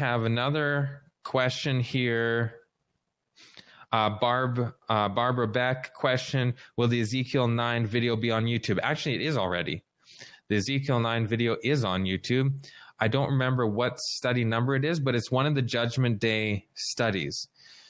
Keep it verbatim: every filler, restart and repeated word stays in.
have another question here. Uh, Barb, uh, Barbara Beck question, will the Ezekiel nine video be on YouTube? Actually, it is already. The Ezekiel nine video is on YouTube. I don't remember what study number it is, but it's one of the Judgment Day studies.